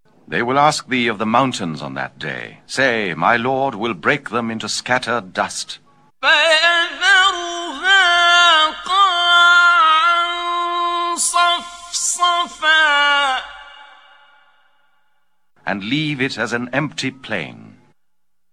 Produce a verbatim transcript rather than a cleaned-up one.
They will ask thee of the mountains on that day. Say, my Lord will break them into scattered dust. فَيَذَرُهَا قَاعًا صَفْصَفًا. And leave it as an empty plain.